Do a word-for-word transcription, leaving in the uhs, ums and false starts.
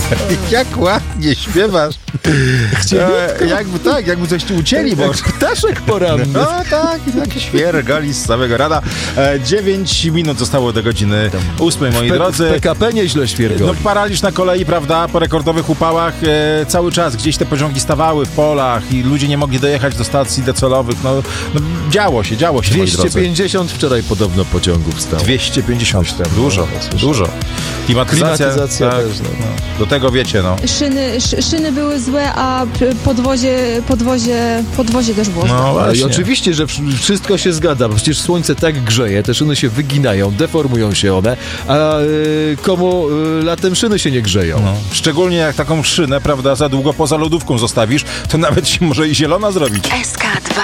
Jak ładnie śpiewasz. E, jakby tak, jakby coś ci ucięli, bo... Ptaszek poranny. No tak, i taki świergali z samego rana. E, dziewięć minut zostało do godziny ósmej, moi P- drodzy. P K P nieźle świergoli. No paraliż na kolei, prawda, po rekordowych upałach e, cały czas gdzieś te pociągi stawały w polach i ludzie nie mogli dojechać do stacji docelowych. No, no działo się, działo się, moi dwieście drodzy. pięćdziesiąt wczoraj podobno pociągów stało. dwieście pięćdziesiąt, dużo, No, dużo. Klimatyzacja, Klimatyzacja tak, też, no. no. Do tego wiecie, no. Szyny, szy- szyny były złe, a p- podwozie, podwozie, podwozie też było złe. No I właśnie. oczywiście, że wsz- wszystko się zgadza, bo przecież słońce tak grzeje, te szyny się wyginają, deformują się one, a y, komu y, latem szyny się nie grzeją. No. Szczególnie jak taką szynę, prawda, za długo poza lodówką zostawisz, to nawet się może i zielona zrobić. S K dwa.